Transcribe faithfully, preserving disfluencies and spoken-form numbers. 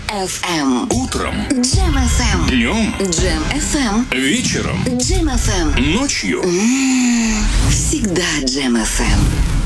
эф эм. Утром. Джем эф эм. Днем. Джем эф эм. Вечером. Джем эф эм. Ночью. М-м-м. Всегда Джем эф эм.